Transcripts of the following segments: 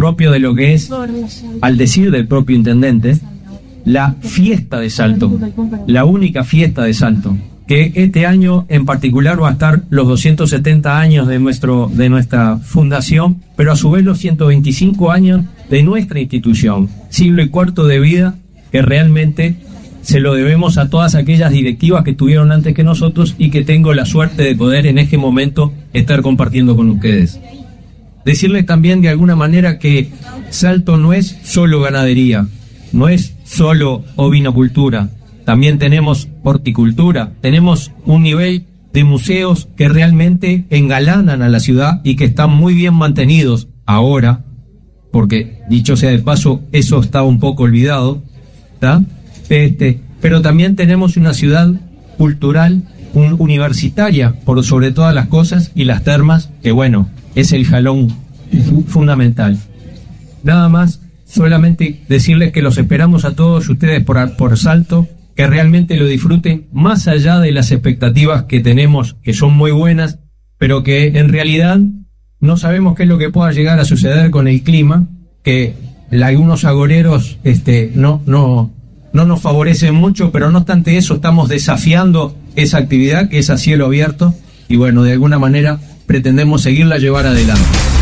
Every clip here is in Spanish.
propio de lo que es, al decir del propio intendente, la fiesta de Salto, la única fiesta de Salto, que este año en particular va a estar los 270 años de nuestra fundación, pero a su vez los 125 años de nuestra institución, siglo y cuarto de vida, que realmente se lo debemos a todas aquellas directivas que estuvieron antes que nosotros y que tengo la suerte de poder en este momento estar compartiendo con ustedes. Decirles también de alguna manera que Salto no es solo ganadería, no es solo ovinocultura, también tenemos horticultura, tenemos un nivel de museos que realmente engalanan a la ciudad y que están muy bien mantenidos ahora, porque dicho sea de paso, eso está un poco olvidado, ¿tá? Pero también tenemos una ciudad cultural, universitaria, por sobre todas las cosas, y las termas, que bueno, es el jalón fundamental. Nada más, solamente decirles que los esperamos a todos ustedes por Salto, que realmente lo disfruten, más allá de las expectativas que tenemos, que son muy buenas, pero que en realidad no sabemos qué es lo que pueda llegar a suceder con el clima, que algunos agoreros no nos favorecen mucho, pero no obstante eso estamos desafiando esa actividad que es a cielo abierto y bueno, de alguna manera pretendemos seguirla llevar adelante.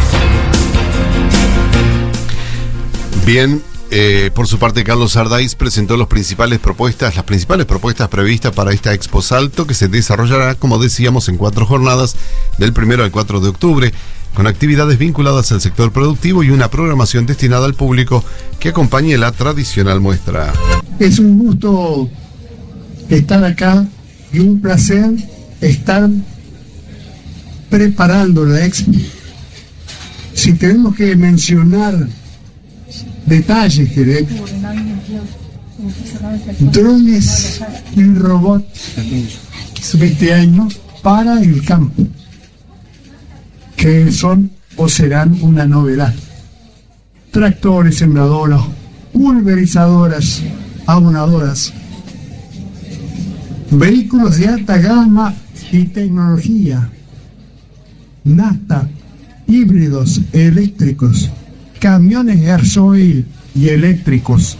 Bien, por su parte Carlos Ardáiz presentó las principales propuestas previstas para esta Expo Salto, que se desarrollará, como decíamos, en 4 jornadas, del 1 al 4 de octubre, con actividades vinculadas al sector productivo y una programación destinada al público que acompañe la tradicional muestra. Es un gusto estar acá y un placer estar preparando la Expo. Si tenemos que mencionar detalles que de drones y robots este año para el campo, que son o serán una novedad. Tractores, sembradoras, pulverizadoras, abonadoras, vehículos de alta gama y tecnología, nafta, híbridos, eléctricos, camiones gasoil y eléctricos.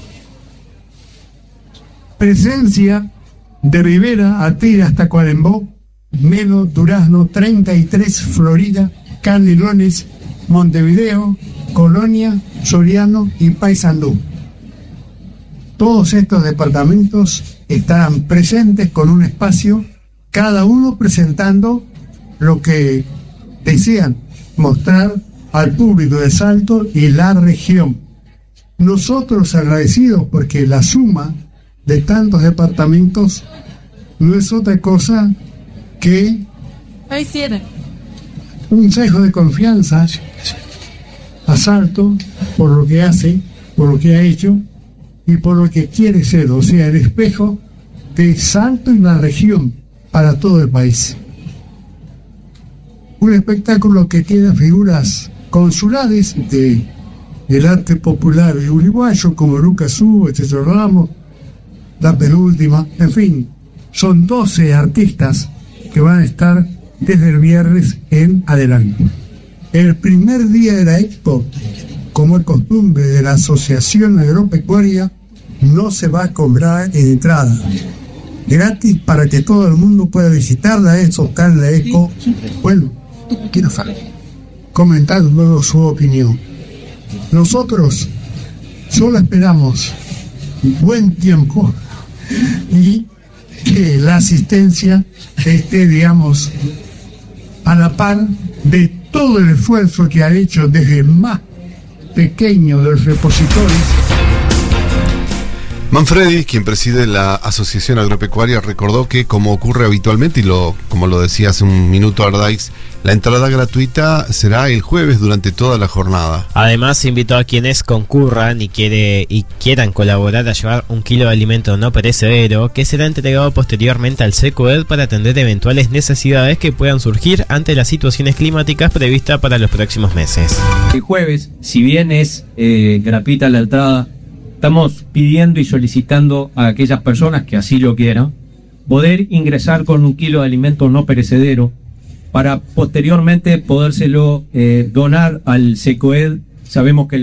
Presencia de Rivera, Atira hasta Coarembó, Melo, Durazno, 33, Florida, Canelones, Montevideo, Colonia, Soriano y Paysandú. Todos estos departamentos estarán presentes con un espacio, cada uno presentando lo que desean mostrar al público de Salto y la región. Nosotros agradecidos porque la suma de tantos departamentos no es otra cosa que un sesgo de confianza a Salto por lo que hace, por lo que ha hecho y por lo que quiere ser, o sea, el espejo de Salto y la región para todo el país. Un espectáculo que tiene figuras consulares del arte popular uruguayo como Lucas Hugo, Checho Ramos, La Penúltima, en fin, son 12 artistas que van a estar desde el viernes en adelante. El primer día de la Expo, como es costumbre de la Asociación Agropecuaria, no se va a cobrar entrada. Gratis para que todo el mundo pueda visitarla, eso está en la Expo. Bueno, quiero comentar luego su opinión. Nosotros solo esperamos buen tiempo y que la asistencia esté, digamos, a la par de todo el esfuerzo que han hecho desde el más pequeño de los repositorios. Manfredi, quien preside la Asociación Agropecuaria, recordó que, como ocurre habitualmente, y como lo decía hace un minuto Ardáiz, la entrada gratuita será el jueves durante toda la jornada. Además, invitó a quienes concurran y quieran colaborar a llevar 1 kilo de alimento no perecedero, que será entregado posteriormente al SECOED para atender eventuales necesidades que puedan surgir ante las situaciones climáticas previstas para los próximos meses. El jueves, si bien es gratuita la entrada, estamos pidiendo y solicitando a aquellas personas que así lo quieran poder ingresar con 1 kilo de alimento no perecedero para posteriormente podérselo donar al SECOED. Sabemos que